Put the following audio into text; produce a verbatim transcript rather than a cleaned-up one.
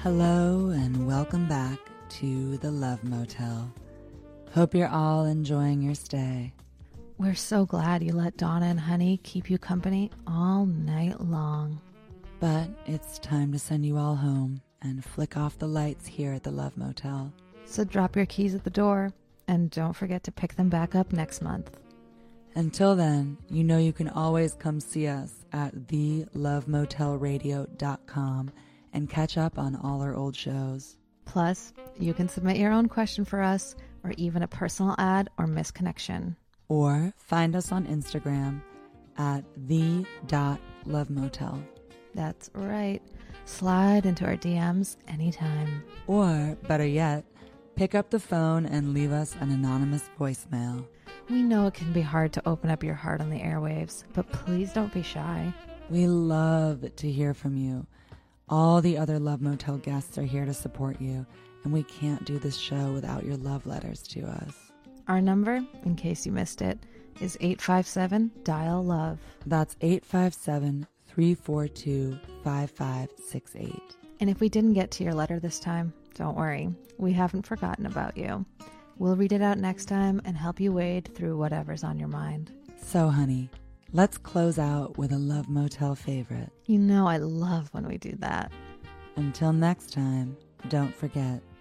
Hello and welcome back to the Love Motel. Hope you're all enjoying your stay. We're so glad you let Donna and Honey keep you company all night long. But it's time to send you all home and flick off the lights here at the Love Motel. So drop your keys at the door and don't forget to pick them back up next month. Until then, you know you can always come see us at the love motel radio dot com and catch up on all our old shows. Plus, you can submit your own question for us or even a personal ad or misconnection. Or find us on Instagram at the dot love motel. That's right. Slide into our D Ms anytime. Or, better yet, pick up the phone and leave us an anonymous voicemail. We know it can be hard to open up your heart on the airwaves, but please don't be shy. We love to hear from you. All the other Love Motel guests are here to support you, and we can't do this show without your love letters to us. Our number, in case you missed it, is eight five seven, dial love. That's eight five seven, three four two, five five six eight. And if we didn't get to your letter this time, don't worry. We haven't forgotten about you. We'll read it out next time and help you wade through whatever's on your mind. So, honey, let's close out with a Love Motel favorite. You know I love when we do that. Until next time, don't forget,